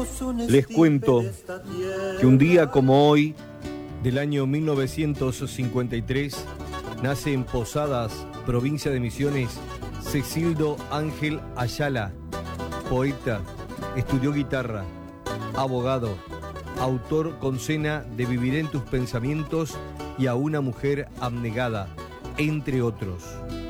Les cuento que un día como hoy, del año 1953, nace en Posadas, provincia de Misiones, Cecilio Ángel Ayala, poeta, estudió guitarra, abogado, autor con Cena de Viviré en tus pensamientos y A una mujer abnegada, entre otros.